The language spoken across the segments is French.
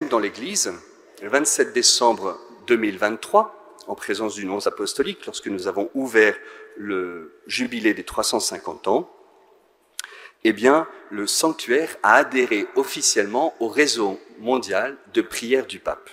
dans l'Église, le 27 décembre 2023, en présence du nonce apostolique, lorsque nous avons ouvert le jubilé des 350 ans, eh bien, le sanctuaire a adhéré officiellement au réseau mondial de prière du pape,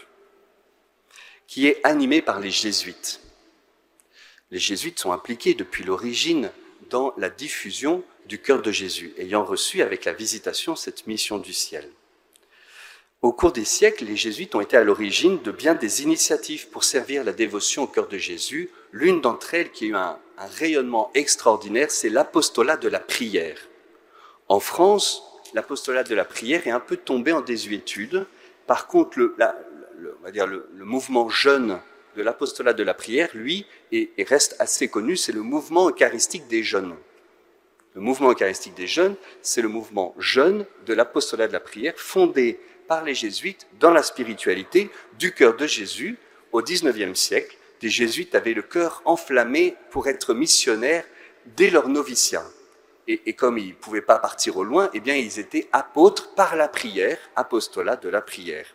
qui est animé par les jésuites. Les jésuites sont impliqués depuis l'origine dans la diffusion du cœur de Jésus, ayant reçu avec la visitation cette mission du ciel. Au cours des siècles, les jésuites ont été à l'origine de bien des initiatives pour servir la dévotion au cœur de Jésus. L'une d'entre elles qui a eu un rayonnement extraordinaire, c'est l'apostolat de la prière. En France, l'apostolat de la prière est un peu tombé en désuétude. Par contre, on va dire le mouvement jeune de l'apostolat de la prière, lui, et reste assez connu, c'est le mouvement eucharistique des jeunes. Le mouvement eucharistique des jeunes, c'est le mouvement jeune de l'apostolat de la prière, fondé par les jésuites dans la spiritualité du cœur de Jésus au XIXe siècle. Des jésuites avaient le cœur enflammé pour être missionnaires dès leur noviciat. Et comme ils ne pouvaient pas partir au loin, eh bien, ils étaient apôtres par la prière, apostolat de la prière.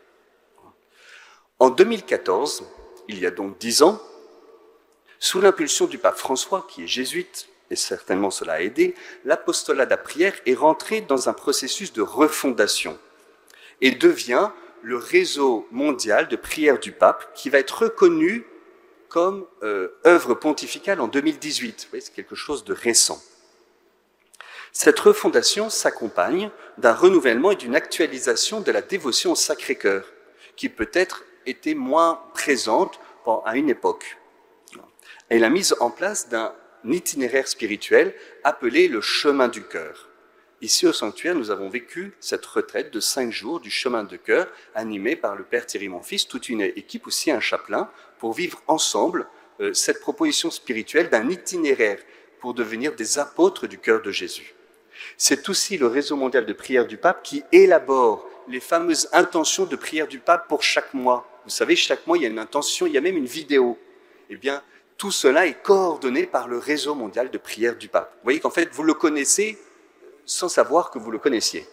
En 2014, il y a donc 10 ans, sous l'impulsion du pape François, qui est jésuite, et certainement cela a aidé, l'apostolat de la prière est rentré dans un processus de refondation et devient le réseau mondial de prière du pape qui va être reconnu comme œuvre pontificale en 2018. Vous voyez, c'est quelque chose de récent. Cette refondation s'accompagne d'un renouvellement et d'une actualisation de la dévotion au Sacré-Cœur, qui peut-être était moins présente à une époque. Et la mise en place d'un itinéraire spirituel appelé le chemin du cœur. Ici au sanctuaire, nous avons vécu cette retraite de 5 jours du chemin du cœur, animée par le Père Thierry Monfils, toute une équipe, aussi un chapelain, pour vivre ensemble cette proposition spirituelle d'un itinéraire pour devenir des apôtres du cœur de Jésus. C'est aussi le réseau mondial de prière du pape qui élabore les fameuses intentions de prière du pape pour chaque mois. Vous savez, chaque mois, il y a une intention, il y a même une vidéo. Eh bien, tout cela est coordonné par le réseau mondial de prière du pape. Vous voyez qu'en fait, vous le connaissez sans savoir que vous le connaissiez.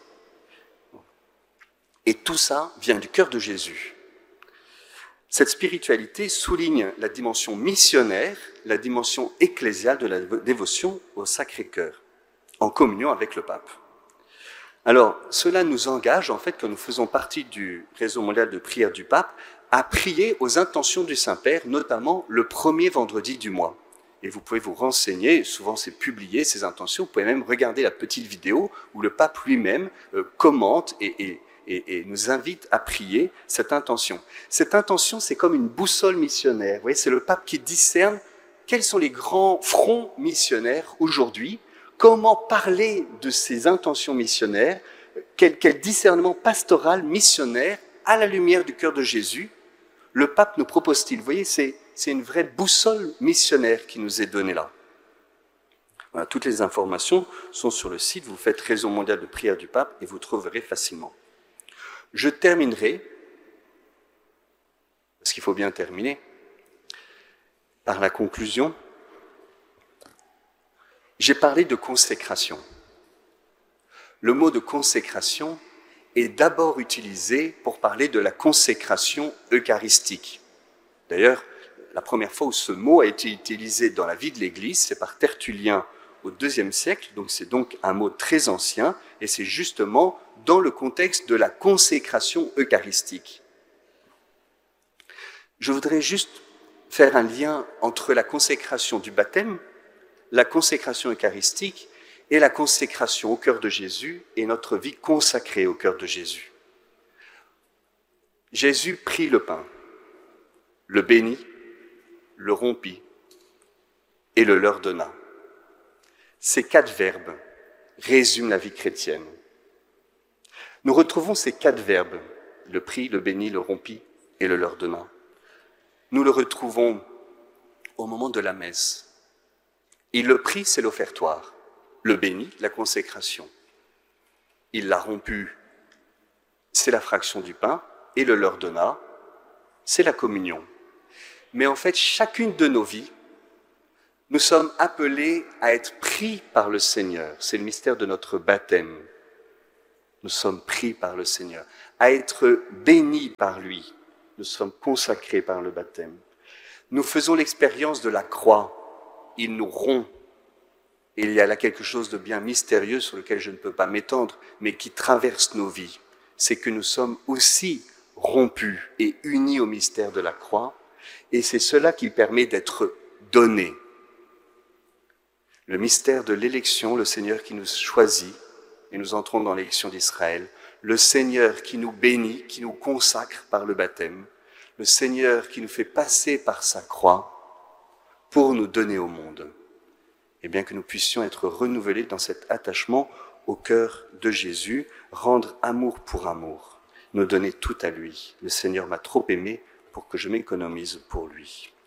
Et tout ça vient du cœur de Jésus. Cette spiritualité souligne la dimension missionnaire, la dimension ecclésiale de la dévotion au Sacré-Cœur, en communion avec le pape. Alors, cela nous engage, en fait, quand nous faisons partie du réseau mondial de prière du pape, à prier aux intentions du Saint-Père, notamment le premier vendredi du mois. Et vous pouvez vous renseigner, souvent c'est publié, ces intentions, vous pouvez même regarder la petite vidéo où le pape lui-même commente et nous invite à prier cette intention. Cette intention, c'est comme une boussole missionnaire. Vous voyez, c'est le pape qui discerne quels sont les grands fronts missionnaires aujourd'hui, comment parler de ces intentions missionnaires, quel discernement pastoral missionnaire à la lumière du cœur de Jésus le pape nous propose-t-il. Vous voyez, c'est une vraie boussole missionnaire qui nous est donnée là. Voilà, toutes les informations sont sur le site, vous faites Réseau mondial de prière du pape et vous trouverez facilement. Je terminerai, parce qu'il faut bien terminer, par la conclusion. J'ai parlé de consécration. Le mot de consécration est d'abord utilisé pour parler de la consécration eucharistique. D'ailleurs, la première fois où ce mot a été utilisé dans la vie de l'Église, c'est par Tertullien au IIe siècle, donc c'est donc un mot très ancien, et c'est justement dans le contexte de la consécration eucharistique. Je voudrais juste faire un lien entre la consécration du baptême, la consécration eucharistique et la consécration au cœur de Jésus et notre vie consacrée au cœur de Jésus. Jésus prit le pain, le bénit, le rompit et le leur donna. Ces 4 verbes résument la vie chrétienne. Nous retrouvons ces 4 verbes, le prit, le bénit, le rompit et le leur donna. Nous le retrouvons au moment de la messe. Il le prit, c'est l'offertoire. Le bénit, la consécration. Il l'a rompu, c'est la fraction du pain, et le leur donna, c'est la communion. Mais en fait, chacune de nos vies, nous sommes appelés à être pris par le Seigneur. C'est le mystère de notre baptême. nous sommes pris par le Seigneur, à être bénis par lui, nous sommes consacrés par le baptême. Nous faisons l'expérience de la croix, il nous rompt. Et il y a là quelque chose de bien mystérieux sur lequel je ne peux pas m'étendre, mais qui traverse nos vies. C'est que nous sommes aussi rompus et unis au mystère de la croix, et c'est cela qui permet d'être donnés. Le mystère de l'élection, le Seigneur qui nous choisit, et nous entrons dans l'élection d'Israël, le Seigneur qui nous bénit, qui nous consacre par le baptême, le Seigneur qui nous fait passer par sa croix pour nous donner au monde. Et bien que nous puissions être renouvelés dans cet attachement au cœur de Jésus, rendre amour pour amour, nous donner tout à lui. Le Seigneur m'a trop aimé pour que je m'économise pour lui.